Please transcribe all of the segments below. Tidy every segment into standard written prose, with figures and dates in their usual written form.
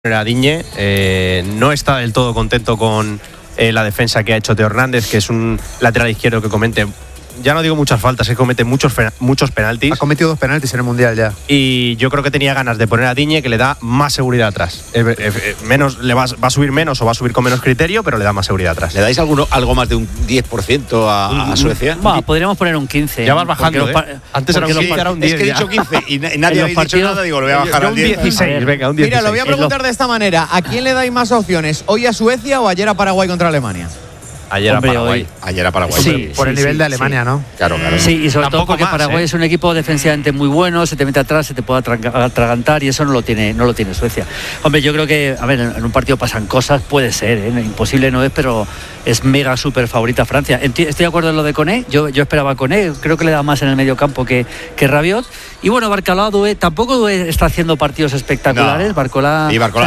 a Digne, no está del todo contento con la defensa que ha hecho Teo Hernández, que es un lateral izquierdo que comete, ya no digo muchas faltas, es que comete muchos penaltis. Ha cometido 2 penaltis en el Mundial ya. Y yo creo que tenía ganas de poner a Digne, que le da más seguridad atrás. Menos, va a subir menos o va a subir con menos criterio, pero le da más seguridad atrás. ¿Le dais algo más de un 10% a Suecia? Bueno, podríamos poner un 15. Ya vas bajando, Antes era un 15, era un 10. Es que he dicho 15 y nadie había dicho nada, digo, lo voy a bajar al 10. 16, venga, un 16. Mira, lo voy a preguntar de esta manera. ¿A quién le dais más opciones? ¿Hoy a Suecia o ayer a Paraguay contra Alemania? Ayer a Paraguay. Ayer a Paraguay. Sí, por el nivel de Alemania, ¿no? Claro. Sí, y sobre todo porque más, Paraguay es un equipo defensivamente muy bueno, se te mete atrás, se te puede atragantar y eso no lo tiene Suecia. Hombre, yo creo que, a ver, en un partido pasan cosas, puede ser, imposible no es, pero es mega súper favorita Francia. Estoy de acuerdo en lo de Koné, yo esperaba a Koné, creo que le da más en el medio campo que Rabiot. Y bueno, Barcola, tampoco está haciendo partidos espectaculares. No. Barcola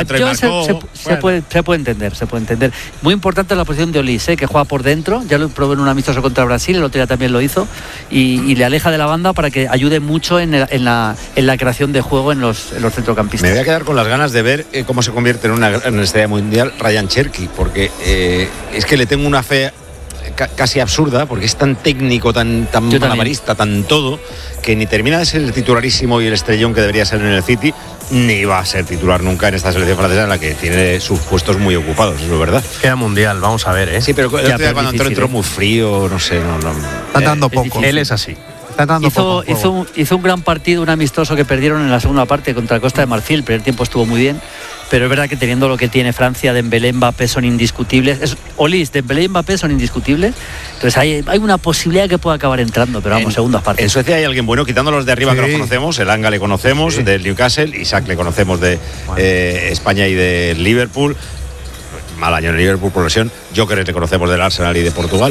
se puede entender. Muy importante la posición de Olís, que juega por dentro, ya lo probó en un amistoso contra Brasil, el otro día también lo hizo, y le aleja de la banda para que ayude mucho en la creación de juego en los centrocampistas. Me voy a quedar con las ganas de ver cómo se convierte en una estrella mundial Ryan Cherki, porque es que le tengo una fe casi absurda, porque es tan técnico, tan malabarista, tan todo, que ni termina de ser el titularísimo y el estrellón que debería ser en el City, ni va a ser titular nunca en esta selección francesa, en la que tiene sus puestos muy ocupados, eso es verdad. Queda mundial, vamos a ver, Sí, pero el otro día cuando entró muy frío, no sé. Está dando poco. Él es así. Hizo un gran partido, un amistoso que perdieron en la segunda parte contra Costa de Marfil. El primer tiempo estuvo muy bien, pero es verdad que teniendo lo que tiene Francia, Dembélé, Mbappé son indiscutibles. Olís, Dembélé y Mbappé son indiscutibles. Entonces hay una posibilidad que pueda acabar entrando, pero vamos, segundas partes. En Suecia hay alguien bueno, quitando los de arriba que los conocemos. El Anga le conocemos, del Newcastle. Isaac le conocemos de España y de Liverpool. Mal año en Liverpool por lesión. Joker le conocemos del Arsenal y de Portugal.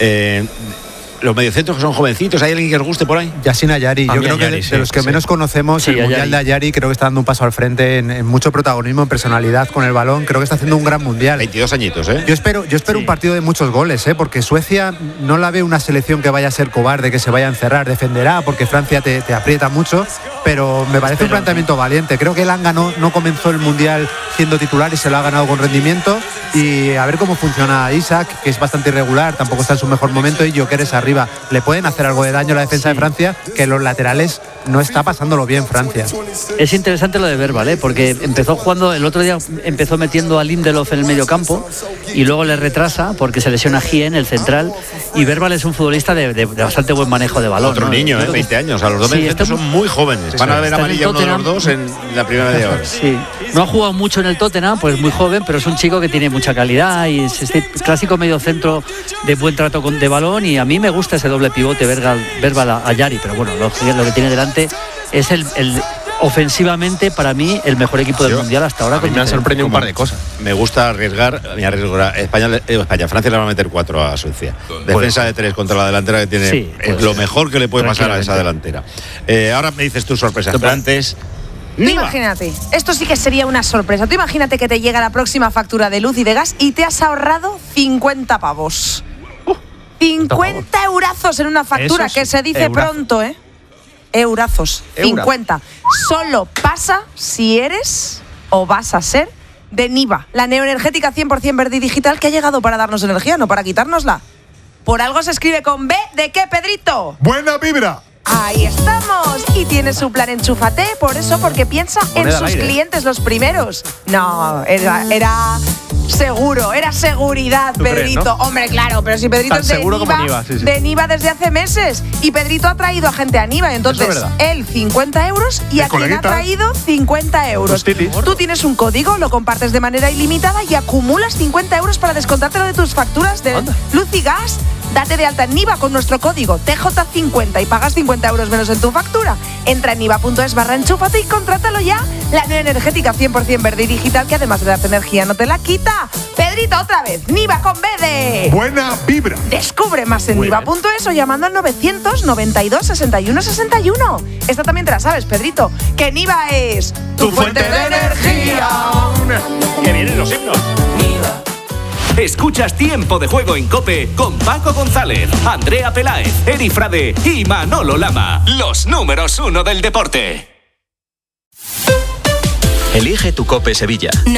Los mediocentros que son jovencitos, ¿hay alguien que os guste por ahí? Yassine Ayari, yo creo que de los que menos conocemos, el Mundial de Ayari creo que está dando un paso al frente en mucho protagonismo, en personalidad con el balón, creo que está haciendo un gran Mundial. 22 añitos, ¿eh? Yo espero un partido de muchos goles, porque Suecia no la ve una selección que vaya a ser cobarde, que se vaya a encerrar, defenderá, porque Francia te aprieta mucho, pero me parece un planteamiento valiente. Creo que el Anga no comenzó el Mundial siendo titular y se lo ha ganado con rendimiento, y a ver cómo funciona Isaac, que es bastante irregular, tampoco está en su mejor momento, y Joker es arriba. Le pueden hacer algo de daño a la defensa de Francia, que los laterales no está pasándolo bien Francia. Es interesante lo de Verbal, porque empezó jugando, el otro día empezó metiendo a Lindelof en el medio campo y luego le retrasa porque se lesiona Gien, el central, y Verbal es un futbolista de bastante buen manejo de balón. Otro niño, 20 años, a los dos mediocentros son muy jóvenes. Van a ver amarilla uno de los dos en la primera media hora. Sí, no ha jugado mucho en el Tottenham, pues muy joven, pero es un chico que tiene mucha calidad y es este clásico mediocentro de buen trato de balón, y a mí me gusta ese doble pivote Verbal a Ayari, pero bueno, lo que tiene delante es el ofensivamente para mí el mejor equipo del Mundial hasta ahora. Me han sorprendido un par de cosas. Me gusta arriesgar. Francia le va a meter 4 a Suecia. Defensa de 3 contra la delantera que tiene, es lo mejor que le puede pasar a esa delantera. Ahora me dices tú sorpresas, pero antes... Imagínate, esto sí que sería una sorpresa. Tú imagínate que te llega la próxima factura de luz y de gas y te has ahorrado 50 pavos. 50 eurazos en una factura, que se dice pronto, Eurazos, 50. Solo pasa si eres o vas a ser de Niva, la neoenergética 100% verde y digital que ha llegado para darnos energía, no para quitárnosla. Por algo se escribe con B, ¿de qué, Pedrito? ¡Buena vibra! Ahí estamos. Y tiene su plan Enchúfate, por eso, porque piensa en sus clientes los primeros. No, era seguro, era seguridad, Pedrito. ¿No? Hombre, claro, pero si Pedrito es de Niva, de Niva desde hace meses. Y Pedrito ha traído a gente a Niva, entonces él 50 euros y a quien ha traído 50 euros. Tú tienes un código, lo compartes de manera ilimitada y acumulas 50 euros para descontártelo de tus facturas de luz y gas. Date de alta en Niva con nuestro código TJ50 y pagas 50 euros menos en tu factura. Entra en niva.es/enchúfate y contrátalo ya. La neoenergética 100% verde y digital que además de darte energía no te la quita. Pedrito, otra vez, Niva con B de... Buena vibra. Descubre más en niva.es o llamando al 992 61 61. Esta también te la sabes, Pedrito, que Niva es tu fuente de energía. Que vienen los himnos. Escuchas Tiempo de Juego en COPE con Paco González, Andrea Peláez, Eri Frade y Manolo Lama. Los números 1 del deporte. Elige tu COPE Sevilla.